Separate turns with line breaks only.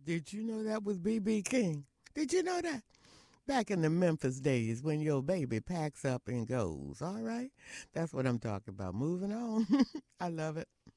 Did you know that was B.B. King? Did you know that? Back in the Memphis days when your baby packs up and goes, all right? That's what I'm talking about. Moving on. I love it.